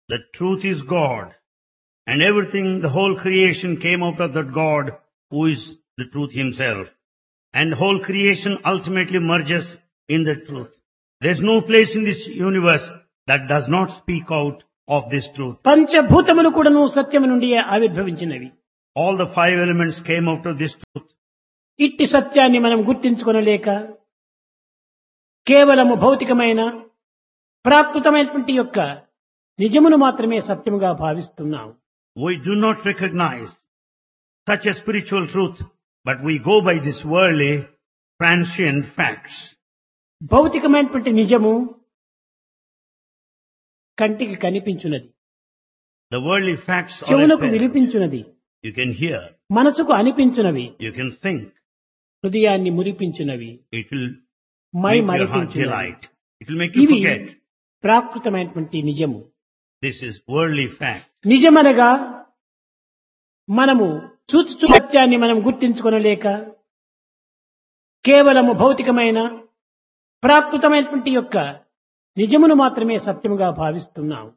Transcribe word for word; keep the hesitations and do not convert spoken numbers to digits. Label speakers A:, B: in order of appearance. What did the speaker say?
A: The truth is God. And everything, the whole creation came out of that God who is the truth himself. And whole creation ultimately merges in the truth. There's no place in this universe that does not speak out of this truth.
B: పంచభూతములు కూడాను సత్యము నుండి ఆవిర్భవించినవి.
A: All the five elements came out of this truth.
B: ఇట్టి సత్యాన్ని మనం గుర్తించుకొనలేక కేవలము భౌతికమైన ప్రాకృతమైనటువంటి యొక్క నిజమును మాత్రమే సత్యముగా భావిస్తున్నాం.
A: We do not recognize such a spiritual truth, but we go by this worldly, transient facts.
B: భౌతికమైనటువంటి నిజము కంటికి కనిపించున్నది,
A: The worldly facts are
B: చెవులకు
A: apparent.
B: వినిపించున్నది,
A: You can hear,
B: మనసుకు అనిపించునవి,
A: you can think.
B: హృదయాన్ని మురిపించునవి,
A: It will
B: my
A: make your heart
B: మరిపించునవి.
A: delight. It will make you
B: ఇవి
A: forget.
B: ప్రాకృతమైనటువంటి నిజము.
A: This is worldly fact.
B: నిజమనగా మనము చూచు సత్యాన్ని మనం గుర్తించుకొనలేక కేవలము భౌతికమైన ప్రాకృతమైనటువంటి యొక్క నిజమును మాత్రమే సత్యముగా భావిస్తున్నాం.